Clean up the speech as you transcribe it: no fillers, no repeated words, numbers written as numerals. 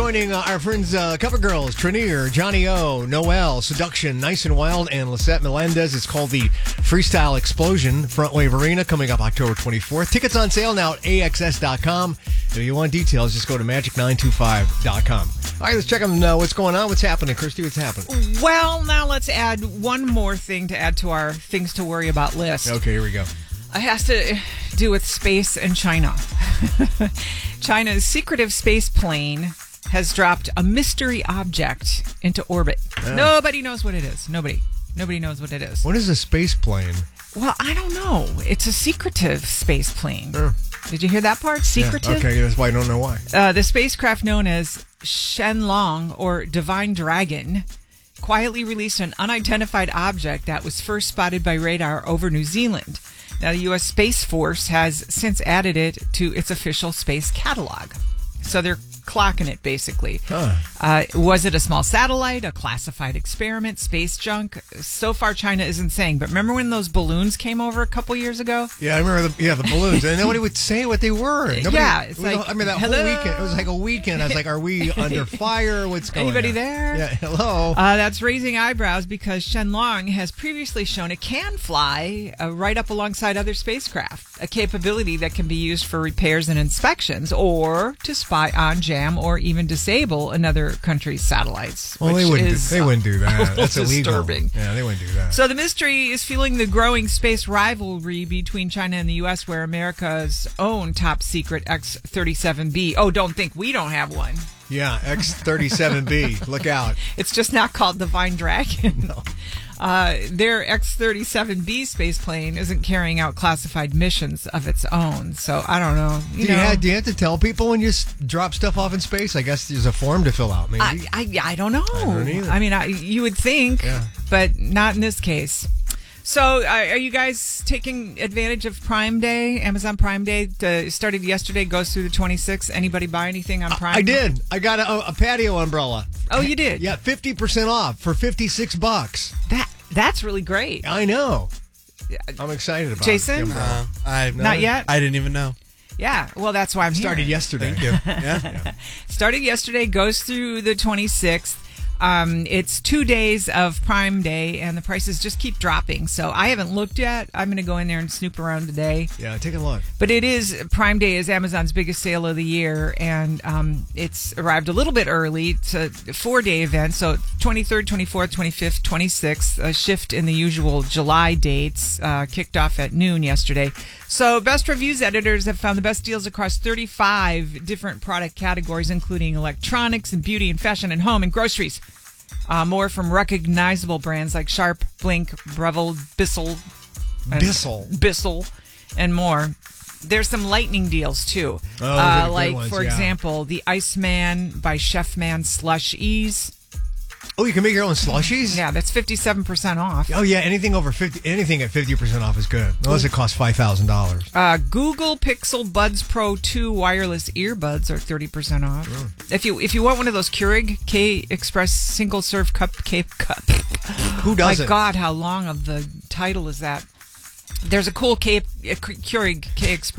joining our friends Cover Girls, Trinier, Johnny O, Noel, Seduction, Nice and Wild, and Lisette Melendez. It's called the Freestyle Explosion Front Wave Arena, coming up October 24th. Tickets on sale now at AXS.com. If you want details, just go to magic925.com. All right, let's check on what's going on. What's happening, Christy? What's happening? Well, now let's add one more thing to add to our things to worry about list. Okay, here we go. It has to do with space and China. China's secretive space plane has dropped a mystery object into orbit. Nobody knows what it is. Nobody knows what it is. What is a space plane? Well, I don't know. It's a secretive space plane. Did you hear that part? Secretive? Yeah, okay, that's why I don't know why. The spacecraft known as Shenlong, or Divine Dragon, quietly released an unidentified object that was first spotted by radar over New Zealand. Now, the U.S. Space Force has since added it to its official space catalog. So they're clocking it, basically. Was it a small satellite, a classified experiment, space junk? So far, China isn't saying. But remember when those balloons came over a couple years ago? Yeah, I remember the balloons. And nobody would say what they were. It's like, I mean, that hello? whole weekend, it was like a weekend. I was like, are we under fire? What's going Anybody on? there? Yeah, hello. That's raising eyebrows because Shenlong has previously shown it can fly right up alongside other spacecraft, a capability that can be used for repairs and inspections or to spy on, jam, or even disable another country's satellites. Well, they wouldn't do that. That's illegal. Disturbing. Yeah, they wouldn't do that. So the mystery is fueling the growing space rivalry between China and the U.S., where America's own top secret X-37B. Oh, don't think we don't have one. Yeah, X-37B. Look out. It's just not called Divine Dragon. No. Their X-37B space plane isn't carrying out classified missions of its own. So I don't know. Do you have to tell people when you drop stuff off in space? I guess there's a form to fill out, maybe. I don't know. I don't either. I mean, you would think, but not in this case. So are you guys taking advantage of Prime Day? Amazon Prime Day started yesterday, goes through the 26th. Anybody buy anything on Prime? I did. I got a patio umbrella. Oh, you did? Yeah, 50% off for $56. That's really great. I know. I'm excited about Jason? it. Not yet? I didn't even know. Yeah, well, that's why I'm here. Started yesterday. Thank you. Yeah. Started yesterday, goes through the 26th. It's 2 days of Prime Day, and the prices just keep dropping. So I haven't looked yet. I'm going to go in there and snoop around today. Yeah, take a look. But Prime Day is Amazon's biggest sale of the year, and it's arrived a little bit early. It's a 4-day event, so 23rd, 24th, 25th, 26th, a shift in the usual July dates, kicked off at noon yesterday. So Best Reviews editors have found the best deals across 35 different product categories, including electronics and beauty and fashion and home and groceries. More from recognizable brands like Sharp, Blink, Breville, Bissell, and more. There's some lightning deals, too. Like, for example, the Iceman by Chefman Slush Ease. Oh, you can make your own slushies? Yeah, that's 57% off. Oh, yeah, anything at 50% off is good. Unless it costs $5,000. Google Pixel Buds Pro 2 wireless earbuds are 30% off. If you want one of those Keurig K-Express single serve cupcake cup. Who doesn't? My God, how long of the title is that? There's a cool Keurig K-Express